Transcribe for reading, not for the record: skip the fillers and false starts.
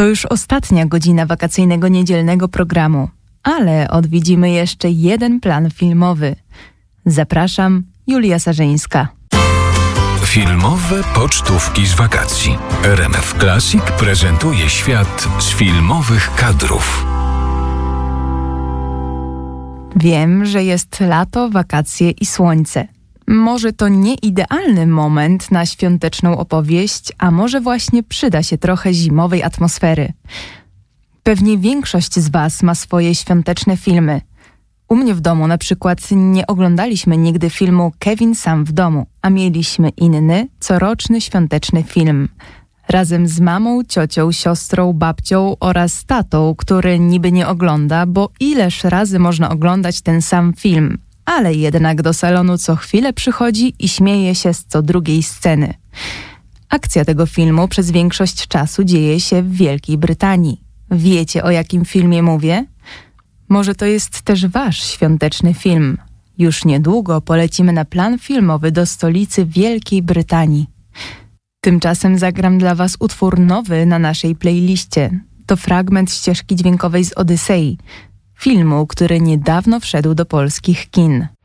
To już ostatnia godzina wakacyjnego niedzielnego programu, ale odwiedzimy jeszcze jeden plan filmowy. Zapraszam, Julia Sarzyńska. Filmowe pocztówki z wakacji. RMF Classic prezentuje świat z filmowych kadrów. Wiem, że jest lato, wakacje i słońce. Może to nie idealny moment na świąteczną opowieść, a może właśnie przyda się trochę zimowej atmosfery. Pewnie większość z Was ma swoje świąteczne filmy. U mnie w domu na przykład nie oglądaliśmy nigdy filmu Kevin sam w domu, a mieliśmy inny, coroczny świąteczny film. Razem z mamą, ciocią, siostrą, babcią oraz tatą, który niby nie ogląda, bo ileż razy można oglądać ten sam film, ale jednak do salonu co chwilę przychodzi i śmieje się z co drugiej sceny. Akcja tego filmu przez większość czasu dzieje się w Wielkiej Brytanii. Wiecie, o jakim filmie mówię? Może to jest też wasz świąteczny film. Już niedługo polecimy na plan filmowy do stolicy Wielkiej Brytanii. Tymczasem zagram dla was utwór nowy na naszej playliście. To fragment ścieżki dźwiękowej z Odysei, filmu, który niedawno wszedł do polskich kin.